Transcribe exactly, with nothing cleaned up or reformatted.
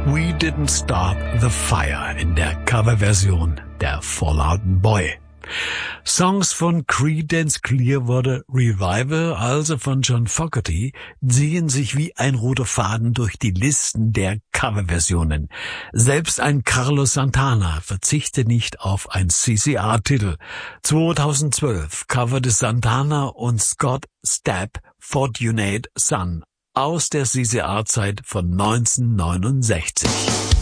We Didn't Start the Fire in der Coverversion der Fall Out Boy. Songs von Creedence Clearwater Revival, also von John Fogerty, ziehen sich wie ein roter Faden durch die Listen der Coverversionen. Selbst ein Carlos Santana verzichtet nicht auf ein C C R-Titel. zweitausendzwölf coverte Santana und Scott Stapp Fortunate Son aus der C C R-Zeit von neunzehnhundertneunundsechzig.